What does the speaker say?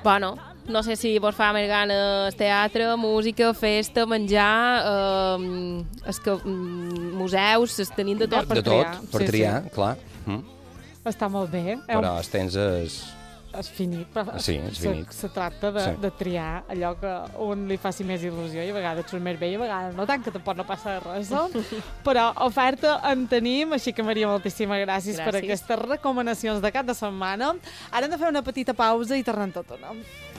Bueno, no sé si vos fa més ganes teatre, música, festa, menjar, museus, tenim de tot. De tot, per triar, clar. Està molt bé. Però el temps és finit, però sí, és finit. Se tracta de triar allò que un li faci més il·lusió i a vegades surt més bé i a vegades no tant, que tampoc no passa res. Però oferta en tenim, així que Maria, moltíssimes gràcies per aquestes recomanacions de cap de setmana. Ara hem de fer una petita pausa i tornem tot o no.